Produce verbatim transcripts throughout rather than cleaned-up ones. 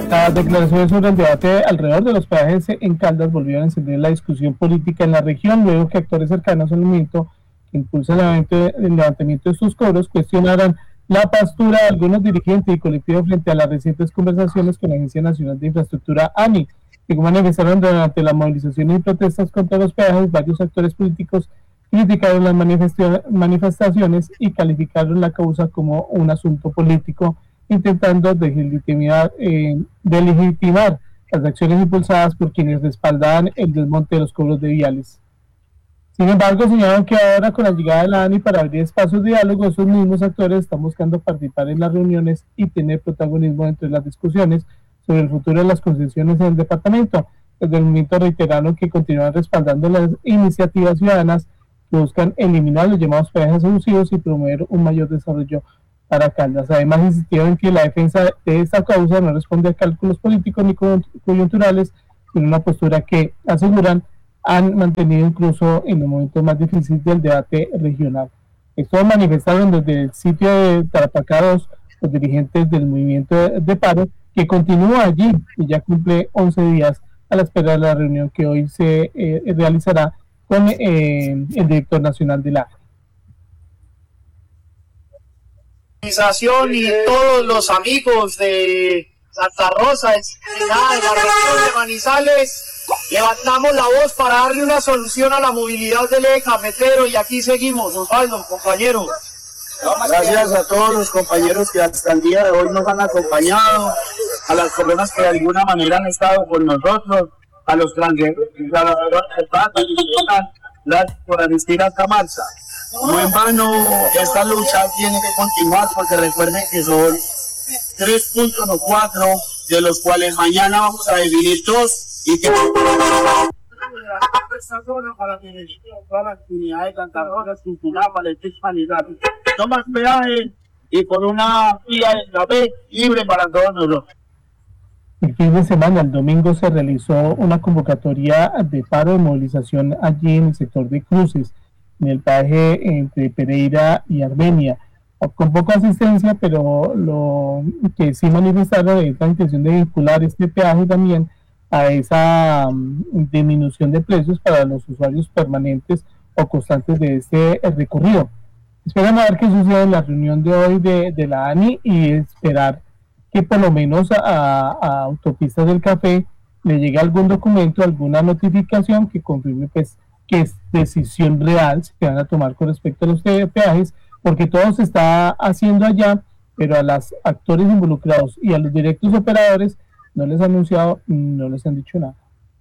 Las declaraciones sobre el debate alrededor de los peajes en Caldas volvieron a encender la discusión política en la región, luego que actores cercanos al movimiento que impulsa el levantamiento, el levantamiento de estos cobros cuestionaran la postura de algunos dirigentes y colectivos frente a las recientes conversaciones con la Agencia Nacional de Infraestructura, A N I, que manifestaron durante las movilizaciones y protestas contra los peajes. Varios actores políticos criticaron las manifestaciones y calificaron la causa como un asunto político, intentando delegitimar, eh, delegitimar las acciones impulsadas por quienes respaldaban el desmonte de los cobros de viales. Sin embargo, señalaron que ahora, con la llegada de la A N I para abrir espacios de diálogo, esos mismos actores están buscando participar en las reuniones y tener protagonismo dentro de las discusiones sobre el futuro de las concesiones en el departamento. Desde el momento reiteraron que continúan respaldando las iniciativas ciudadanas que buscan eliminar los llamados peajes abusivos y promover un mayor desarrollo para Caldas. Además, insistieron en que la defensa de esta causa no responde a cálculos políticos ni coyunturales, sino una postura que, aseguran, han mantenido incluso en los momentos más difíciles del debate regional. Esto manifestaron desde el sitio de Tarapacá dos los dirigentes del movimiento de paro, que continúa allí y ya cumple once días a la espera de la reunión que hoy se eh, realizará con eh, el director nacional de la A N I. Y todos los amigos de Santa Rosa, de la región de Manizales, levantamos la voz para darle una solución a la movilidad del eje cafetero, y aquí seguimos. Osvaldo, compañero. Gracias a todos los compañeros que hasta el día de hoy nos han acompañado, a las personas que de alguna manera han estado con nosotros, a los transeúntes, a las personas por asistir a esta marcha. No en vano, esta lucha tiene que continuar, porque recuerden que son tres puntos o cuatro, de los cuales mañana vamos a definir dos, y que para la actividad de Santa Rosa, Cincinnati, para el hispanidad. No más peaje y con una vía de café libre para todos nosotros. El fin de semana, el domingo, se realizó una convocatoria de paro de movilización allí en el sector de Cruces, en el peaje entre Pereira y Armenia, con poca asistencia, pero lo que sí manifestaron es la intención de vincular este peaje también a esa um, disminución de precios para los usuarios permanentes o constantes de este recorrido. Esperan a ver qué sucede en la reunión de hoy de, de la A N I, y esperar que por lo menos a, a Autopistas del Café le llegue algún documento, alguna notificación que confirme pues que es decisión real que van a tomar con respecto a los peajes, porque todo se está haciendo allá, pero a los actores involucrados y a los directos operadores no les han anunciado, no les han dicho nada.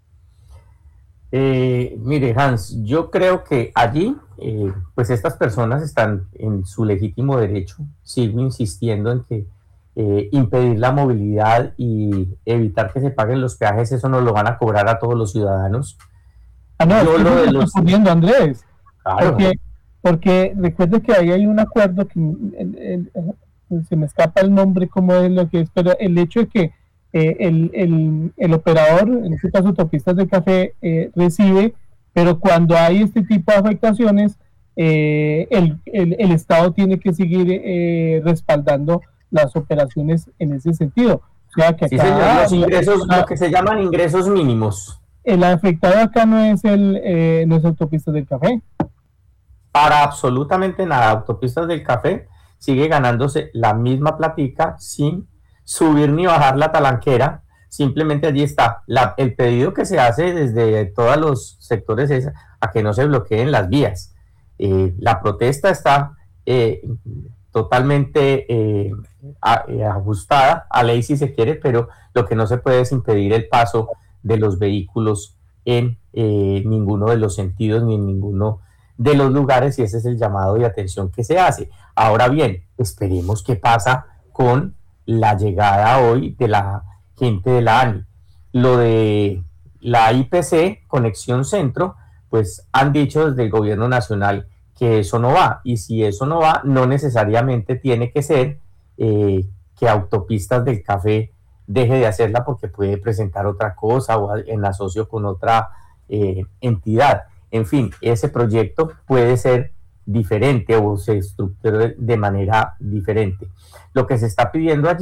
Eh, mire, Hans, yo creo que allí, eh, pues estas personas están en su legítimo derecho. Sigo insistiendo en que eh, impedir la movilidad y evitar que se paguen los peajes, eso nos lo van a cobrar a todos los ciudadanos. Ah, no, yo lo de los... ocurriendo, Andrés, claro. porque, porque recuerde que ahí hay un acuerdo que el, el, se me escapa el nombre como es lo que es, pero el hecho de que Eh, el, el, el operador, en este caso Autopistas del Café, eh, recibe, pero cuando hay este tipo de afectaciones, eh, el, el, el Estado tiene que seguir eh, respaldando las operaciones en ese sentido. O sea que acá, sí, señor, los ingresos, lo que se llaman ingresos mínimos. El afectado acá no es el eh, no es Autopistas del Café. Para absolutamente nada. Autopistas del Café sigue ganándose la misma platica sin subir ni bajar la talanquera. Simplemente allí está la, el pedido que se hace desde todos los sectores es a que no se bloqueen las vías. Eh, la protesta está eh, totalmente eh, a, eh, ajustada a ley si se quiere, pero lo que no se puede es impedir el paso de los vehículos en eh, ninguno de los sentidos ni en ninguno de los lugares, y ese es el llamado de atención que se hace. Ahora bien, esperemos qué pasa con la llegada hoy de la gente de la A N I. Lo de la I P C, Conexión Centro, pues han dicho desde el gobierno nacional que eso no va, y si eso no va, no necesariamente tiene que ser eh, que Autopistas del Café deje de hacerla porque puede presentar otra cosa o en asocio con otra eh, entidad. En fin, ese proyecto puede ser diferente o se estructura de manera diferente. Lo que se está pidiendo allí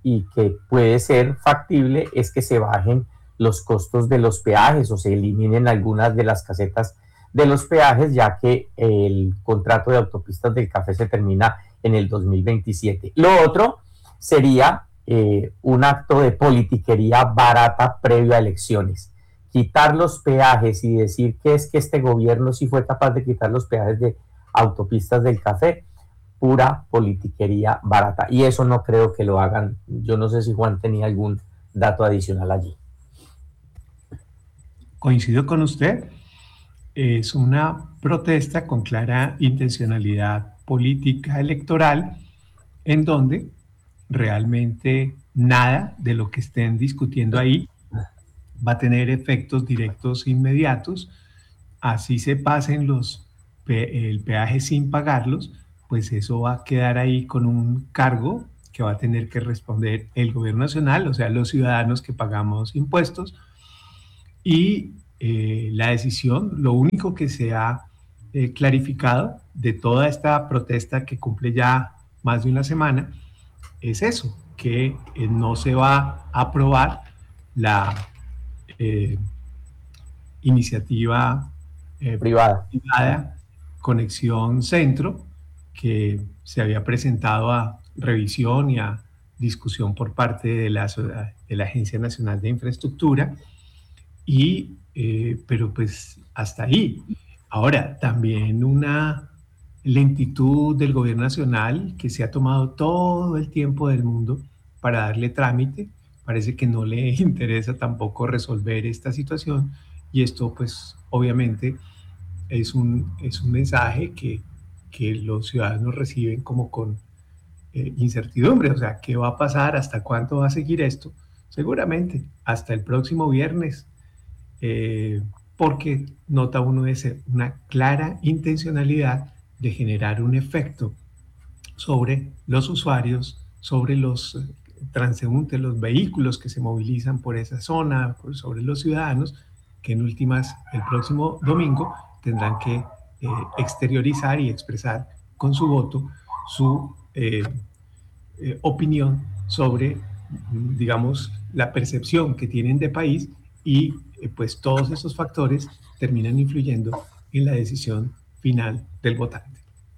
y que puede ser factible es que se bajen los costos de los peajes o se eliminen algunas de las casetas de los peajes, ya que el contrato de autopistas del café se termina en el dos mil veintisiete. Lo otro sería eh, un acto de politiquería barata previo a elecciones. Quitar los peajes y decir que es que este gobierno sí fue capaz de quitar los peajes de autopistas del café, pura politiquería barata. Y eso no creo que lo hagan. Yo no sé si Juan tenía algún dato adicional allí. Coincido con usted. Es una protesta con clara intencionalidad política electoral en donde realmente nada de lo que estén discutiendo ahí va a tener efectos directos inmediatos. Así se pasen los pe- el peaje sin pagarlos, pues eso va a quedar ahí con un cargo que va a tener que responder el gobierno nacional, o sea, los ciudadanos que pagamos impuestos. Y eh, la decisión, lo único que se ha eh, clarificado de toda esta protesta que cumple ya más de una semana, es eso, que eh, no se va a aprobar la eh, iniciativa eh, Privada. privada Conexión Centro, que se había presentado a revisión y a discusión por parte de la, de la Agencia Nacional de Infraestructura, y, eh, pero pues hasta ahí. Ahora, también una lentitud del gobierno nacional que se ha tomado todo el tiempo del mundo para darle trámite. Parece que no le interesa tampoco resolver esta situación, y esto pues obviamente es un, es un mensaje que, que los ciudadanos reciben como con eh, incertidumbre. O sea, ¿qué va a pasar? ¿Hasta cuánto va a seguir esto? Seguramente hasta el próximo viernes, eh, porque nota uno ese, una clara intencionalidad de generar un efecto sobre los usuarios, sobre los transeúntes, los vehículos que se movilizan por esa zona, sobre los ciudadanos, que en últimas el próximo domingo tendrán que eh, exteriorizar y expresar con su voto su eh, eh, opinión sobre, digamos, la percepción que tienen de país, y eh, pues todos esos factores terminan influyendo en la decisión final del votante.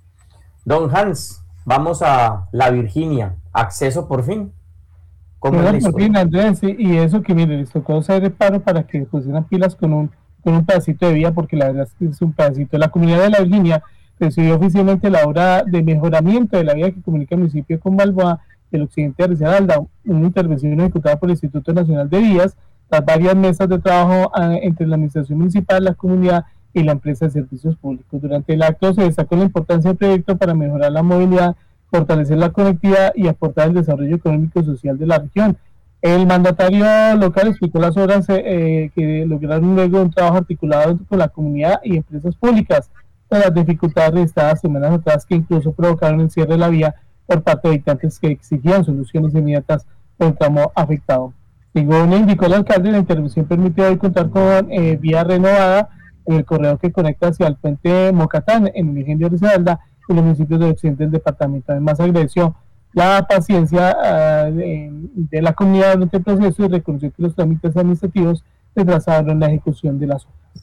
Don Hans, vamos a la Virginia. ¿Acceso por fin? ¿Cómo Bueno, es la por historia? fin, Andrés, y y eso que mire, les tocó hacer el paro para que pusieran pilas con un, con un pedacito de vía, porque la verdad es que es un pedacito. La comunidad de la Virginia recibió oficialmente la obra de mejoramiento de la vía que comunica el municipio con Balboa del occidente de Risaralda, una intervención ejecutada por el Instituto Nacional de Vías, tras varias mesas de trabajo eh, entre la administración municipal, la comunidad y la empresa de servicios públicos. Durante el acto se destacó la importancia del proyecto para mejorar la movilidad, fortalecer la conectividad y aportar el desarrollo económico y social de la región. El mandatario local explicó las obras eh, que lograron luego un trabajo articulado con la comunidad y empresas públicas, con las dificultades registradas semanas atrás que incluso provocaron el cierre de la vía por parte de habitantes que exigían soluciones inmediatas por el tramo afectado. Según indicó el alcalde, la intervención permitió hoy contar con eh, vía renovada en el corredor que conecta hacia el puente Mocatán en el ingenio de Risaralda y los municipios del occidente del departamento. Además, agradeció la paciencia uh, de, de la comunidad durante el proceso y reconoció que los trámites administrativos retrasaron la ejecución de las obras.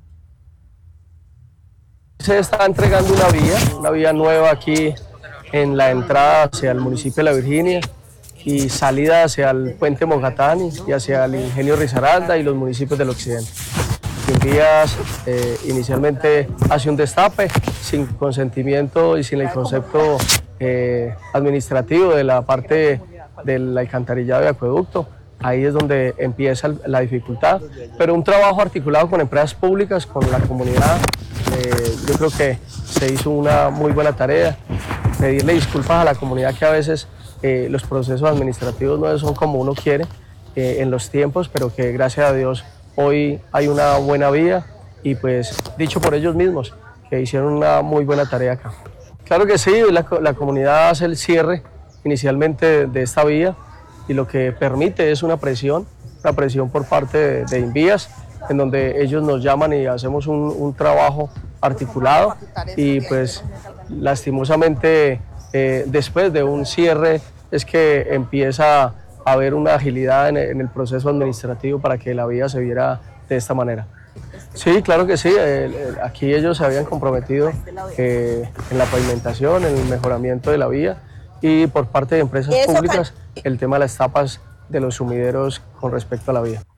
Se está entregando una vía, una vía nueva aquí en la entrada hacia el municipio de La Virginia y salida hacia el puente Mocatán y hacia el ingenio Risaralda y los municipios del occidente. Vías eh, inicialmente hace un destape sin consentimiento y sin el concepto eh, administrativo de la parte del alcantarillado y acueducto. Ahí es donde empieza la dificultad, pero un trabajo articulado con empresas públicas, con la comunidad, eh, yo creo que se hizo una muy buena tarea. Pedirle disculpas a la comunidad que a veces eh, los procesos administrativos no son como uno quiere eh, en los tiempos, pero que gracias a Dios hoy hay una buena vía y pues dicho por ellos mismos que hicieron una muy buena tarea acá. Claro que sí, la, la comunidad hace el cierre inicialmente de, de esta vía y lo que permite es una presión, una presión por parte de, de Invías, en donde ellos nos llaman y hacemos un, un trabajo articulado y pues lastimosamente eh, después de un cierre es que empieza a haber una agilidad en el, en el proceso administrativo para que la vía se viera de esta manera. Sí, claro que sí, el, el, aquí ellos se habían comprometido eh, en la pavimentación, en el mejoramiento de la vía y por parte de empresas públicas el tema de las tapas de los sumideros con respecto a la vía.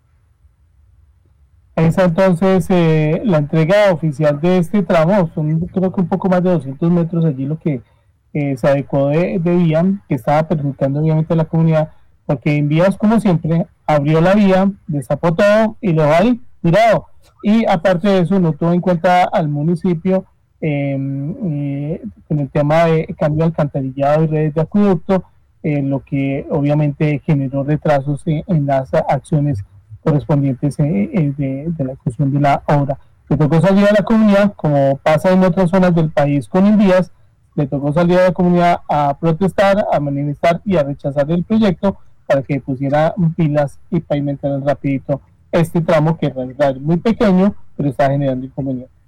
Esa entonces eh, la entrega oficial de este tramo, son creo que un poco más de doscientos metros allí lo que eh, se adecuó de, de vía, que estaba perjudicando obviamente a la comunidad, porque en vías como siempre abrió la vía, destapó todo y lo dejó ahí tirado. Y aparte de eso no tuvo en cuenta al municipio eh, eh, con el tema de cambio de alcantarillado y redes de acueducto, eh, lo que obviamente generó retrasos en, en las acciones correspondientes eh, eh, de, de la ejecución de la obra. Le tocó salir a la comunidad, como pasa en otras zonas del país con Invías, le tocó salir a la comunidad a protestar, a manifestar y a rechazar el proyecto para que pusiera pilas y pavimentaran rapidito este tramo que en realidad es muy pequeño, pero está generando inconvenientes.